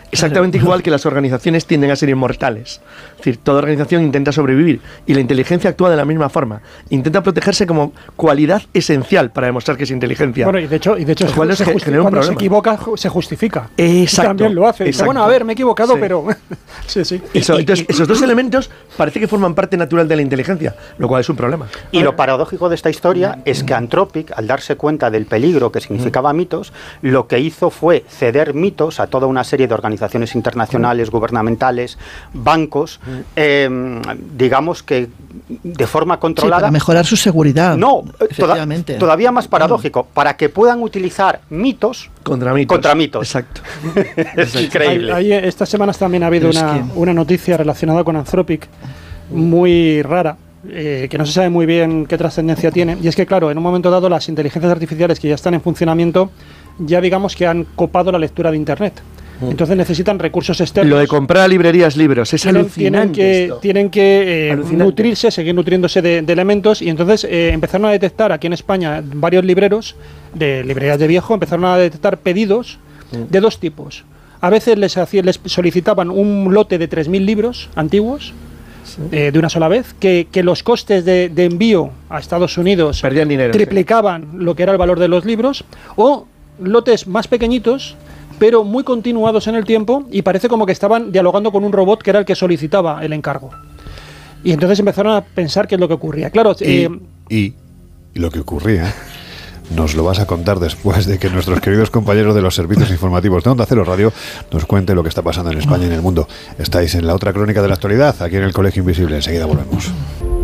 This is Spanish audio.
Exactamente igual que las organizaciones tienden a ser inmortales. Es decir, toda organización intenta sobrevivir y la inteligencia actúa de la misma forma. Intenta protegerse como cualidad esencial para demostrar que es inteligencia. Bueno, y de hecho cuando se equivoca se justifica. Exacto. Y también lo hace. Dice, bueno, a ver, me he equivocado, pero... sí. Entonces, esos dos elementos parece que forman parte natural de la inteligencia, lo cual es un problema. Y lo paradójico de esta historia es que Anthropic, al darse cuenta del peligro que significaba mitos, lo que hizo fue ceder mitos a toda una serie de organizaciones internacionales, gubernamentales, bancos, digamos que de forma controlada. Sí, para mejorar su seguridad. No, todavía más paradójico, para que puedan utilizar mitos contra mitos. Exacto. Es increíble. Estas semanas también ha habido una noticia relacionada con Anthropic muy rara, que no se sabe muy bien qué trascendencia tiene, y es que, claro, en un momento dado las inteligencias artificiales que ya están en funcionamiento ya digamos que han copado la lectura de Internet. Entonces necesitan recursos externos. Lo de comprar a librerías libros es alucinante. Tienen que nutrirse, seguir nutriéndose de elementos, y entonces empezaron a detectar aquí en España varios libreros de librerías de viejo, empezaron a detectar pedidos de dos tipos. A veces les solicitaban un lote de 3.000 libros antiguos, de una sola vez, que los costes de envío a Estados Unidos perdían dinero, triplicaban lo que era el valor de los libros, o lotes más pequeñitos pero muy continuados en el tiempo, y parece como que estaban dialogando con un robot que era el que solicitaba el encargo. Y entonces empezaron a pensar qué es lo que ocurría. Claro, y lo que ocurría nos lo vas a contar después de que nuestros queridos compañeros de los servicios informativos de Onda Cero Radio nos cuenten lo que está pasando en España y en el mundo. Estáis en la otra crónica de la actualidad, aquí en el Colegio Invisible. Enseguida volvemos.